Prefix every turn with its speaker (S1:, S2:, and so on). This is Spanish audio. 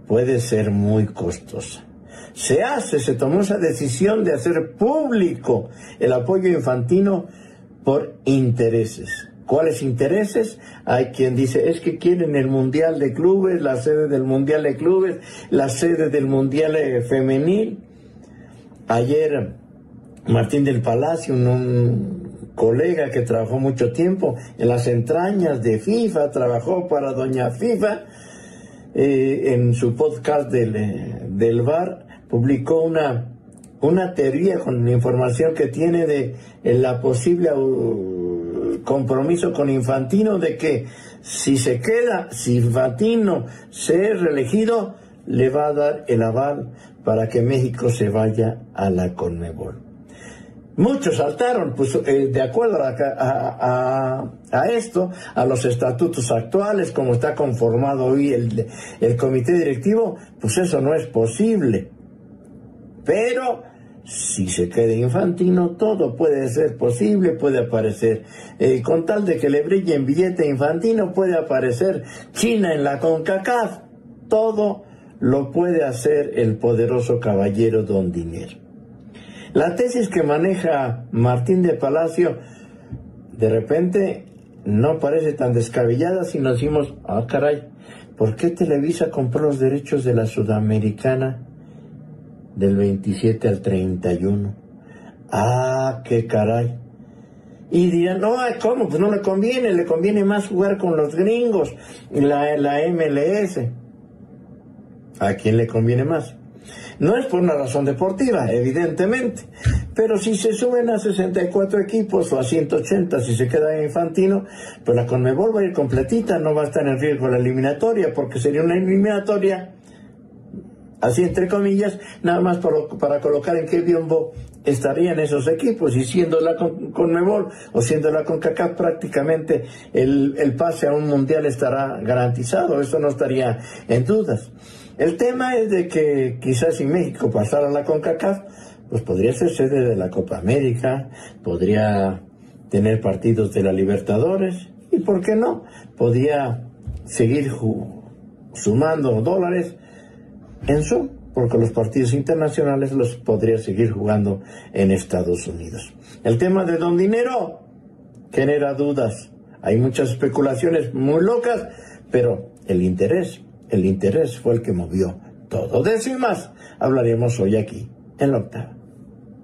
S1: puede ser muy costosa. Se tomó esa decisión de hacer público el apoyo infantino por intereses. ¿Cuáles intereses? Hay quien dice, es que quieren el Mundial de Clubes, la sede del Mundial de Clubes, la sede del Mundial Femenil. Ayer, Martín del Palacio, un colega que trabajó mucho tiempo en las entrañas de FIFA, trabajó para Doña FIFA, en su podcast del VAR, publicó una teoría con la información que tiene de la posible compromiso con Infantino, de que si Infantino se es reelegido, le va a dar el aval para que México se vaya a la Conmebol. Muchos saltaron, pues, de acuerdo a esto, a los estatutos actuales, como está conformado hoy el comité directivo, pues eso no es posible. Pero si se queda Infantino, todo puede ser posible, puede aparecer, con tal de que le brille en billete Infantino, puede aparecer China en la CONCACAF. Todo lo puede hacer el poderoso caballero Don Dinero. La tesis que maneja Martín de Palacio, de repente, no parece tan descabellada si nos decimos, caray, ¿por qué Televisa compró los derechos de la Sudamericana del 27 al 31? ¡Qué caray! Y dirán, no, ¿cómo? Pues no le conviene más jugar con los gringos, la MLS. ¿A quién le conviene más? No es por una razón deportiva, evidentemente, pero si se suben a 64 equipos o a 180, si se queda Infantino, pues la Conmebol va a ir completita, no va a estar en riesgo la eliminatoria, porque sería una eliminatoria, así entre comillas, nada más para colocar en qué biombo estarían esos equipos, y siendo la Conmebol o siendo la CONCACAF, prácticamente el pase a un mundial estará garantizado, eso no estaría en dudas. El tema es de que quizás si México pasara a la CONCACAF, pues podría ser sede de la Copa América, podría tener partidos de la Libertadores, y ¿por qué no? Podría seguir sumando dólares en Zoom, porque los partidos internacionales los podría seguir jugando en Estados Unidos. El tema de Don Dinero genera dudas. Hay muchas especulaciones muy locas, pero el interés fue el que movió todo. De eso y más hablaremos hoy aquí en La Octava.